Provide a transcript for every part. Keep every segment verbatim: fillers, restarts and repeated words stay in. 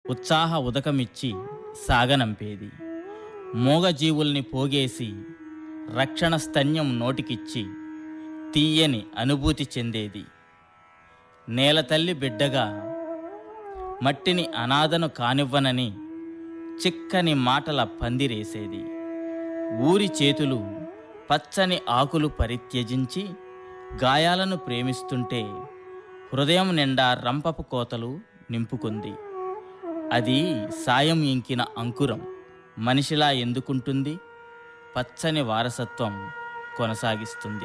ఉత్సాహ ఉదకమిచ్చి సాగనంపేది. మూగజీవుల్ని పోగేసి రక్షణ స్తన్యం నోటికిచ్చి తీయని అనుభూతి చెందేది. నేలతల్లి బిడ్డగా మట్టిని అనాథను కానివ్వనని చిక్కని మాటల పందిరేసేది. ఊరి చేతులు పచ్చని ఆకులు పరిత్యజించి గాయాలను ప్రేమిస్తుంటే హృదయం నిండా రంపపు కోతలు నింపుకుంది. అది సాయం ఇంకిన అంకురం మనిషిలా ఎందుకుంటుంది? పచ్చని వారసత్వం కొనసాగిస్తుంది.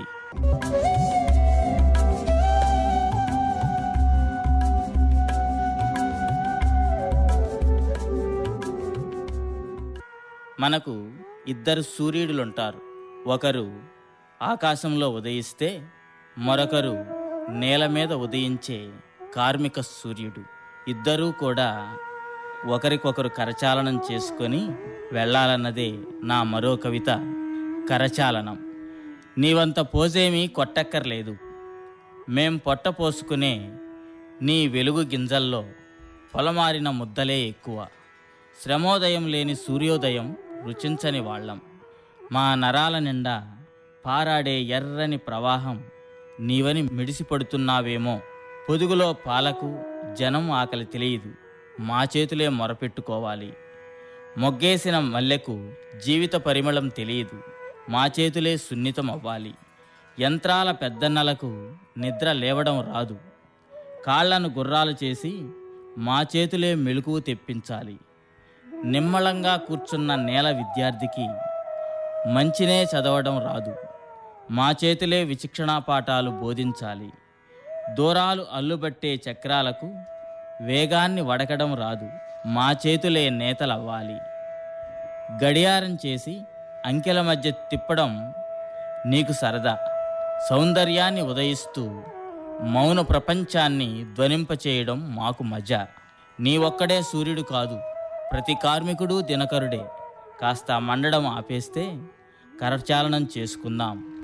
మనకు ఇద్దరు సూర్యుడులుంటారు. ఒకరు ఆకాశంలో ఉదయిస్తే మరొకరు నేల మీద ఉదయించే కార్మిక సూర్యుడు. ఇద్దరూ కూడా ఒకరికొకరు కరచాలనం చేసుకొని వెళ్ళాలన్నదే నా మరో కవిత కరచాలనం. నీవంత పోజేమీ కొట్టక్కర్లేదు, మేం పొట్ట పోసుకునే నీ వెలుగు గింజల్లో పొలమారిన ముద్దలే ఎక్కువ. శ్రమోదయం లేని సూర్యోదయం రుచించని వాళ్ళం. మా నరాల నిండా పారాడే ఎర్రని ప్రవాహం నీవని మిడిసిపడుతున్నావేమో. పొదుగులో పాలకు జనం ఆకలి తెలియదు, మా చేతులే మొరపెట్టుకోవాలి. మొగ్గేసిన మల్లెకు జీవిత పరిమళం తెలియదు, మా చేతులే సున్నితం అవ్వాలి. యంత్రాల పెద్దన్నలకు నిద్ర లేవడం రాదు, కాళ్లను గుర్రాలు చేసి మా చేతులే మెలకువ తెప్పించాలి. నిమ్మళంగా కూర్చున్న నేల విద్యార్థికి మంచినే చదవడం రాదు, మా చేతులే విచక్షణా పాఠాలు బోధించాలి. దూరాలు అల్లుబట్టే చక్రాలకు వేగాన్ని వడకడం రాదు, మా చేతులే నేతలవ్వాలి. గడియారం చేసి అంకెల మధ్య తిప్పడం నీకు సరదా, సౌందర్యాన్ని ఉదయిస్తూ మౌన ప్రపంచాన్ని ధ్వనింపచేయడం మాకు మజా. నీ ఒక్కడే సూర్యుడు కాదు, ప్రతి కార్మికుడు దినకరుడే. కాస్త మండడం ఆపేస్తే కరచాలనం చేసుకుందాం.